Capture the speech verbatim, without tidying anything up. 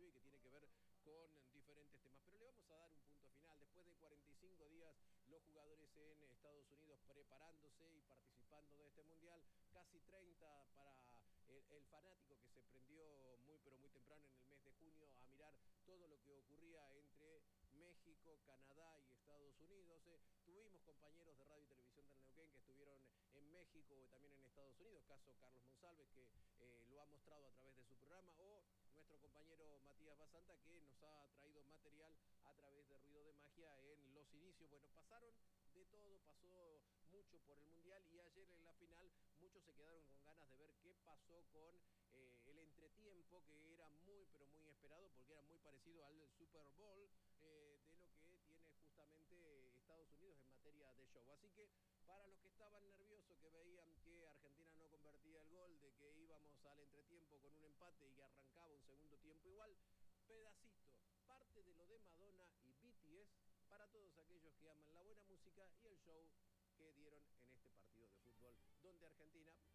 inclusive, y que tiene que ver con diferentes temas. Pero le vamos a dar un punto final. Después de cuarenta y cinco días, los jugadores en Estados Unidos preparándose y participando de este mundial, casi treinta para el, el fanático que se prendió muy pero muy temprano en el mes de junio a mirar todo lo que ocurría entre México, Canadá y Estados Unidos. Eh, tuvimos compañeros de radio y televisión del Neuquén que estuvieron en México y también en Estados Unidos, caso Carlos Monsalves, que eh, lo ha mostrado a través de su programa, o nuestro compañero Matías Basanta, que nos ha traído material a través de Ruido de Magia en los inicios. Bueno, pasaron de todo, pasó mucho por el Mundial, y ayer en la final muchos se quedaron con ganas de ver qué pasó con eh, el entretiempo, que era muy pero muy esperado, porque era muy parecido al Super Bowl eh, de lo que tiene justamente Estados Unidos en materia de show. Así que para los que estaban nerviosos, que veían que Argentina no convertía el gol, de que íbamos al entretiempo con un empate y que arrancaba un segundo tiempo igual, pedacito, parte de lo de Madonna y B T S para todos aquellos que aman la buena música y el show que dieron en este partido de fútbol, donde Argentina